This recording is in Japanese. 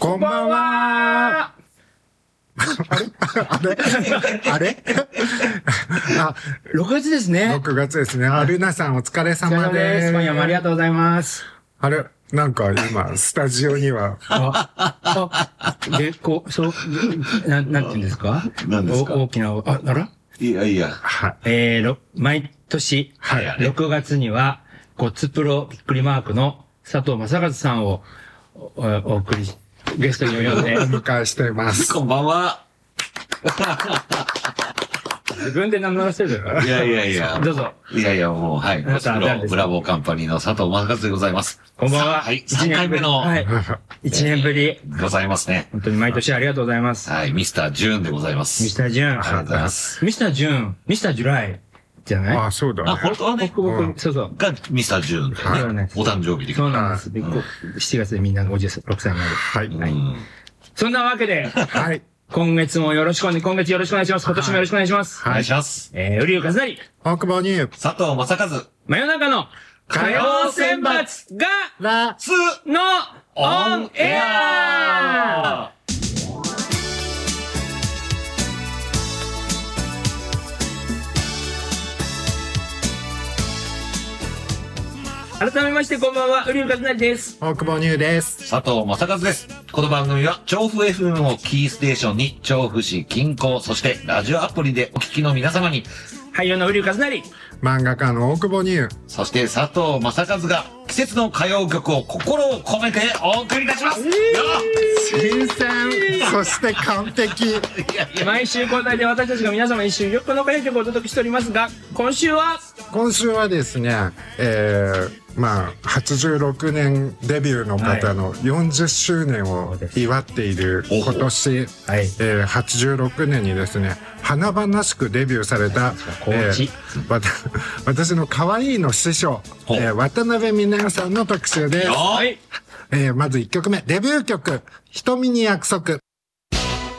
こんばんは。あれあ、6月ですね。 6月ですね。ルナさんお疲れ様です。 今夜もありがとうございます。 あれなんか今、スタジオには。 なんて言うんですか？ 何ですか？ 大きな、あらいや。 はい。 毎年、 はい 6月には、ゴッツプロびっくりマークの佐藤正和さんをお送り、ゲストに呼んで。 お迎えしています。 こんばんは。 自分で名乗らせる。 いや。 どうぞ。 いや、もう、はい。ゴスプロブラボーカンパニーの佐藤正和でございます。 こんばんは。 はい。3回目の。 はい。1年ぶり。 ございますね。 本当に毎年ありがとうございます。 はい。ミスター・ジューンでございます。 ミスター・ジューン。 ありがとうございます。 ミスター・ジューン。ミスター・ジュライ。じゃない？ あ、そうだね。 あ、本当はね。 僕、そう。 が、ミスター・ジューンでね。お誕生日で。 そうなんです。7月でみんな56歳になる。 はい。 そんなわけで、 はい。 今月もよろしくお願いします。今年もよろしくお願いします。 お願いします。 瓜生和成。 大久保乳。 佐藤正和。 真夜中の歌謡選抜が、の、オンエア改めましてこんばんは、瓜生和成です。 大久保乳です。 佐藤正和です。この番組は、調布 FM をキーステーションに、調布市近郊、そしてラジオアプリでお聞きの皆様に、 俳優の瓜生和成。 漫画家の大久保乳。 そして佐藤正和が、季節の歌謡曲を心を込めてお送りいたします。 新鮮、そして完璧。 毎週交代で私たちが皆様一周4分の歌謡曲をお届けしておりますが、今週はですね、86年デビューの方の40周年を祝っている今年、86年にですね、華々しくデビューされた、私の可愛いの師匠、渡辺美奈代さんの特集です。まず1曲目、デビュー曲、瞳に約束。